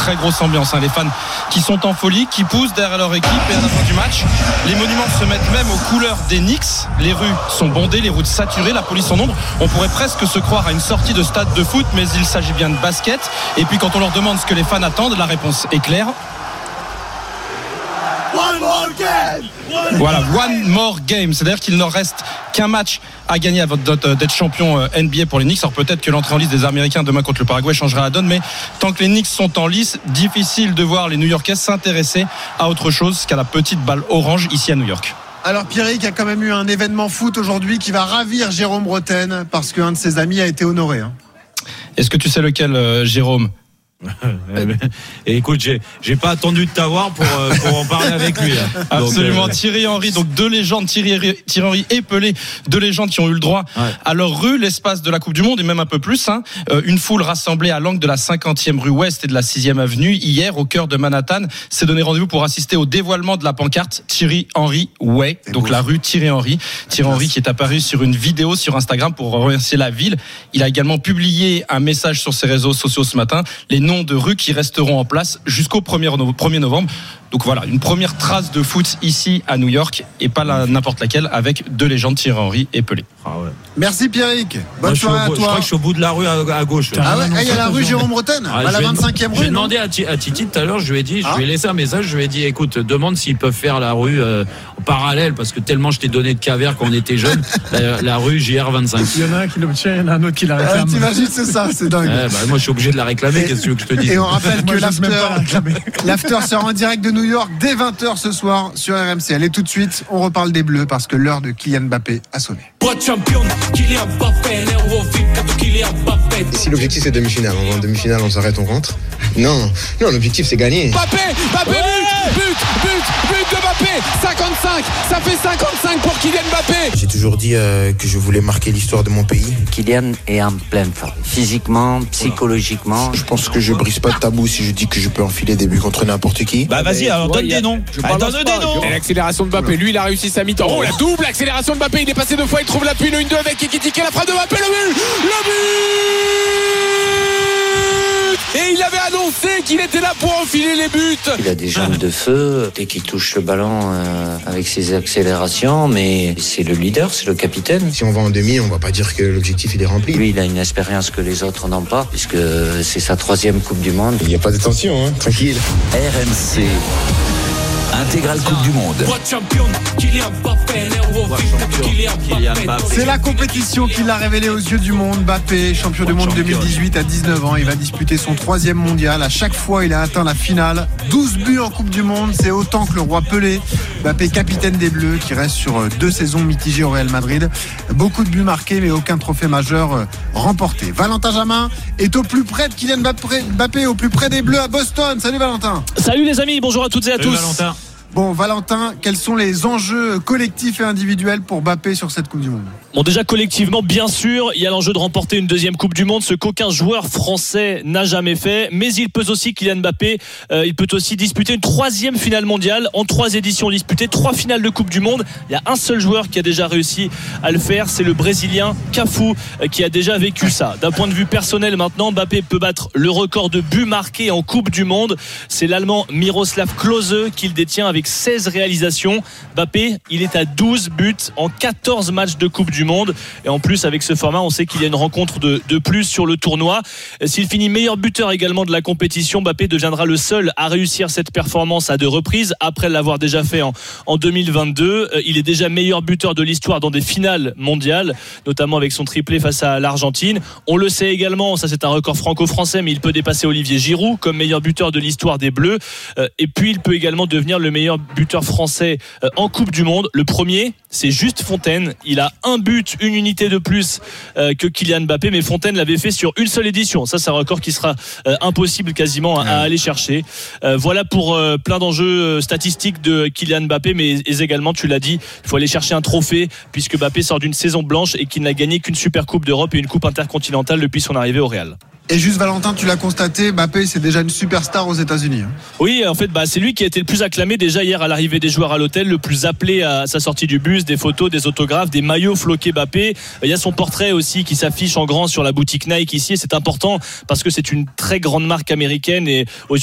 très grosse ambiance, les fans qui sont en folie, qui poussent derrière leur équipe. Et à la fin du match, les monuments se mettent même aux couleurs des Knicks. Les rues sont bondées, les routes saturées, la police en nombre. On pourrait presque se croire à une sortie de stade de foot, mais il s'agit bien de basket. Et puis quand on leur demande ce que les fans attendent, la réponse est claire. One more game. Voilà, one more game. C'est-à-dire qu'il ne reste qu'un match à gagner avant d'être champion NBA pour les Knicks. Alors peut-être que l'entrée en lice des Américains demain contre le Paraguay changera la donne, mais tant que les Knicks sont en lice, difficile de voir les New-Yorkais s'intéresser à autre chose qu'à la petite balle orange ici à New York. Alors Pierrick a quand même eu un événement foot aujourd'hui qui va ravir Jérôme Bretagne parce qu'un de ses amis a été honoré. Est-ce que tu sais lequel, Jérôme ? Et écoute, j'ai pas attendu de t'avoir pour en parler avec lui. Absolument. Thierry Henry, donc deux légendes, Thierry Henry et Pelé, deux légendes qui ont eu le droit à leur rue, l'espace de la Coupe du Monde et même un peu plus. Une foule rassemblée à l'angle de la 50e rue Ouest et de la 6e avenue hier au cœur de Manhattan s'est donné rendez-vous pour assister au dévoilement de la pancarte Thierry Henry Way, donc la rue Thierry Henry. Thierry Henry qui est apparu sur une vidéo sur Instagram pour remercier la ville. Il a également publié un message sur ses réseaux sociaux ce matin. Les noms de rues qui resteront en place jusqu'au 1er novembre. Donc voilà, une première trace de foot ici à New York et pas n'importe laquelle avec deux légendes, Thierry Henry et Pelé. Merci Pierrick. Bonne soirée à toi. Je crois que je suis au bout de la rue à gauche. Ah ouais, il y a la rue Jérôme Bretagne, à la 25e rue. J'ai demandé à Titi tout à l'heure, je lui ai dit, je lui ai laissé un message, je lui ai dit écoute, demande s'ils peuvent faire la rue en parallèle parce que tellement je t'ai donné de cavers quand on était jeunes, la rue JR25. Il y en a un qui l'obtient, il y en a un autre qui la réclame. T'imagines, c'est ça, c'est dingue. Moi je suis obligé de la réclamer, qu'est-ce que tu veux que je te dise? Et on rappelle que l'after sera en direct de New York dès 20h ce soir sur RMC. Allez, tout de suite, on reparle des Bleus parce que l'heure de Kylian Mbappé a sonné. Et si l'objectif c'est demi-finale, on va en demi-finale, on s'arrête, on rentre. Non, l'objectif c'est gagner. Mbappé, but de Mbappé, 55, ça fait 55 pour Kylian Mbappé. J'ai toujours dit que je voulais marquer l'histoire de mon pays. Kylian est en pleine forme, physiquement, psychologiquement. Je pense que je brise pas de tabou si je dis que je peux enfiler des buts contre n'importe qui. Bah vas-y, alors donne des noms. Donne des noms. Et l'accélération de Mbappé, lui il a réussi sa mi-temps. La double accélération de Mbappé, il est passé deux fois, il trouve l'appui, le 1-2 avec Ekitike, la frappe de Mbappé, le but. Et il avait annoncé qu'il était là pour enfiler les buts. Il a des jambes de feu dès qu'il touche le ballon avec ses accélérations, mais c'est le leader, c'est le capitaine. Si on va en demi, on va pas dire que l'objectif il est rempli. Lui, il a une expérience que les autres n'ont pas, puisque c'est sa 3e Coupe du Monde. Il n'y a pas de tension, tranquille. RMC Intégrale Coupe du Monde. C'est la compétition qui l'a révélé aux yeux du monde. Mbappé, champion du monde 2018 à 19 ans. Il va disputer son 3e mondial. À chaque fois, il a atteint la finale. 12 buts en Coupe du Monde, c'est autant que le roi Pelé. Mbappé, capitaine des Bleus, qui reste sur 2 saisons mitigées au Real Madrid. Beaucoup de buts marqués, mais aucun trophée majeur remporté. Valentin Jamin est au plus près de Kylian Mbappé, au plus près des Bleus à Boston. Salut Valentin. Salut les amis, bonjour à toutes et à tous. Valentin. Bon, Valentin, quels sont les enjeux collectifs et individuels pour Mbappé sur cette Coupe du Monde ? Bon, déjà collectivement, bien sûr, il y a l'enjeu de remporter une 2e Coupe du Monde, ce qu'aucun joueur français n'a jamais fait. Mais il peut aussi, Kylian Mbappé, il peut aussi disputer une 3e finale mondiale en 3 éditions disputées, 3 finales de Coupe du Monde. Il y a un seul joueur qui a déjà réussi à le faire, c'est le Brésilien Cafu, qui a déjà vécu ça. D'un point de vue personnel maintenant, Mbappé peut battre le record de buts marqués en Coupe du Monde. C'est l'Allemand Miroslav Klose qui le détient avec 16 réalisations. Mbappé, il est à 12 buts en 14 matchs de Coupe du Monde. Et en plus, avec ce format, on sait qu'il y a une rencontre de plus sur le tournoi. S'il finit meilleur buteur également de la compétition, Mbappé deviendra le seul à réussir cette performance à 2 reprises, après l'avoir déjà fait en 2022. Il est déjà meilleur buteur de l'histoire dans des finales mondiales, notamment avec son triplé face à l'Argentine. On le sait également, ça c'est un record franco-français, mais il peut dépasser Olivier Giroud comme meilleur buteur de l'histoire des Bleus. Et puis, il peut également devenir le meilleur buteur français en Coupe du Monde. Le premier, c'est Juste Fontaine. Il a 1 but, 1 unité de plus que Kylian Mbappé, mais Fontaine l'avait fait sur une seule édition. Ça, c'est un record qui sera impossible quasiment à aller chercher. Voilà pour plein d'enjeux statistiques de Kylian Mbappé, mais également, tu l'as dit, il faut aller chercher un trophée, puisque Mbappé sort d'une saison blanche et qu'il n'a gagné qu'une Super Coupe d'Europe et une Coupe intercontinentale depuis son arrivée au Real. Et juste Valentin, tu l'as constaté, Mbappé c'est déjà une superstar aux États-Unis. Oui, en fait, c'est lui qui a été le plus acclamé déjà hier à l'arrivée des joueurs à l'hôtel, le plus appelé à sa sortie du bus, des photos, des autographes, des maillots floqués Mbappé. Il y a son portrait aussi qui s'affiche en grand sur la boutique Nike ici, et c'est important parce que c'est une très grande marque américaine et aux